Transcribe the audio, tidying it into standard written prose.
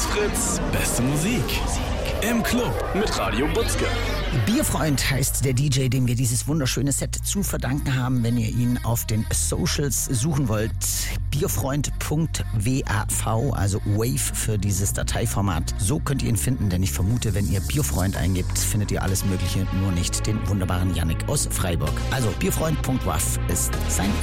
Fritz, beste Musik. Im Club mit Radio Butzke. Bierfreund heißt der DJ, dem wir dieses wunderschöne Set zu verdanken haben. Wenn ihr ihn auf den Socials suchen wollt, bierfreund.wav, also Wave für dieses Dateiformat. So könnt ihr ihn finden, denn ich vermute, wenn ihr Bierfreund eingibt, findet ihr alles Mögliche, nur nicht den wunderbaren Yannick aus Freiburg. Also bierfreund.wav ist sein